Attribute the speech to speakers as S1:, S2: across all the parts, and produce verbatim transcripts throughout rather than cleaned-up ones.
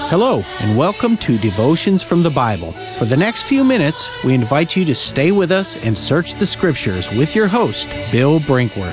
S1: Hello, and welcome to Devotions from the Bible. For the next few minutes, we invite you to stay with us and search the Scriptures with your host, Bill Brinkworth.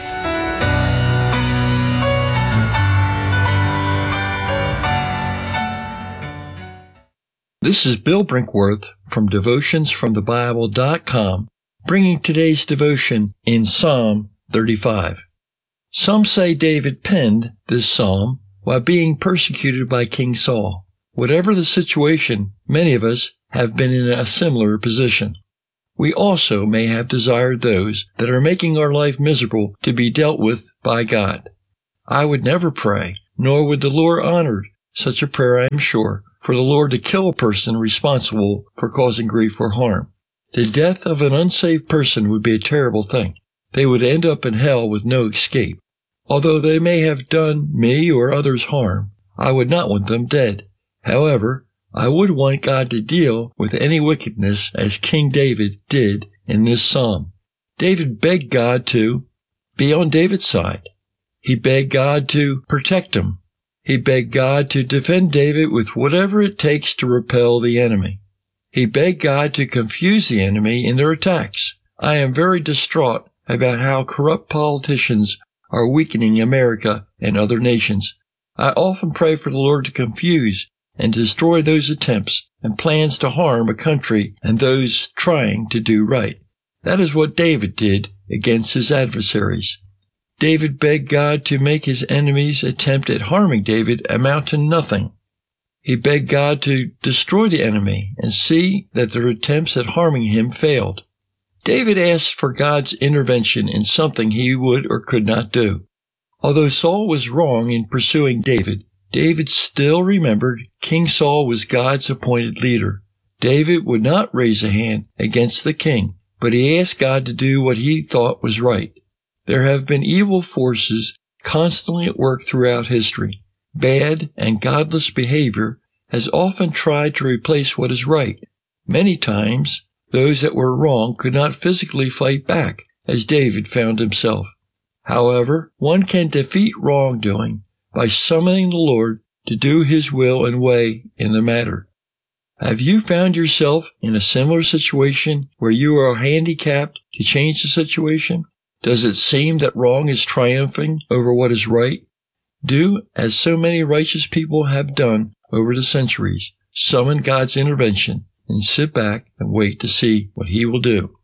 S2: This is Bill Brinkworth from devotions from the bible dot com, bringing today's devotion in Psalm thirty-five. Some say David penned this psalm while being persecuted by King Saul. Whatever the situation, many of us have been in a similar position. We also may have desired those that are making our life miserable to be dealt with by God. I would never pray, nor would the Lord honor such a prayer, I am sure, for the Lord to kill a person responsible for causing grief or harm. The death of an unsaved person would be a terrible thing. They would end up in hell with no escape. Although they may have done me or others harm, I would not want them dead. However, I would want God to deal with any wickedness as King David did in this psalm. David begged God to be on David's side. He begged God to protect him. He begged God to defend David with whatever it takes to repel the enemy. He begged God to confuse the enemy in their attacks. I am very distraught about how corrupt politicians are weakening America and other nations. I often pray for the Lord to confuse and destroy those attempts and plans to harm a country and those trying to do right. That is what David did against his adversaries. David begged God to make his enemies' attempt at harming David amount to nothing. He begged God to destroy the enemy and see that their attempts at harming him failed. David asked for God's intervention in something he would or could not do. Although Saul was wrong in pursuing David, David still remembered King Saul was God's appointed leader. David would not raise a hand against the king, but he asked God to do what he thought was right. There have been evil forces constantly at work throughout history. Bad and godless behavior has often tried to replace what is right. Many times, those that were wrong could not physically fight back, as David found himself. However, one can defeat wrongdoing by summoning the Lord to do His will and way in the matter. Have you found yourself in a similar situation where you are handicapped to change the situation? Does it seem that wrong is triumphing over what is right? Do, as so many righteous people have done over the centuries, summon God's intervention and sit back and wait to see what He will do.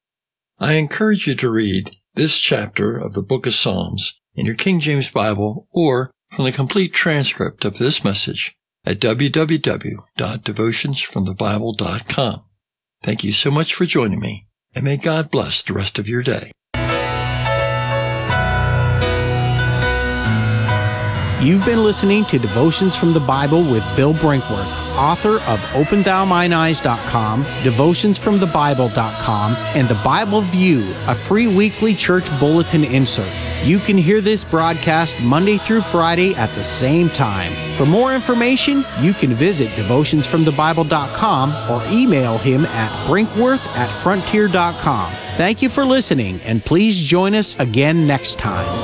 S2: I encourage you to read this chapter of the book of Psalms in your King James Bible or from the complete transcript of this message at w w w dot devotions from the bible dot com. Thank you so much for joining me, and may God bless the rest of your day.
S1: You've been listening to Devotions from the Bible with Bill Brinkworth, author of open thou mine eyes dot com, devotions from the bible dot com, and The Bible View, a free weekly church bulletin insert. You can hear this broadcast Monday through Friday at the same time. For more information, you can visit devotions from the bible dot com or email him at brinkworth at frontier dot com. Thank you for listening, and please join us again next time.